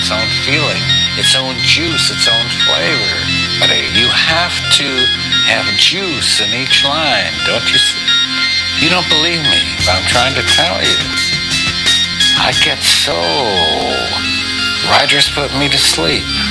its own feeling, its own juice, its own flavor. But you have to have juice in each line, don't you see? You don't believe me, but I'm trying to tell you. I get so... Rogers put me to sleep.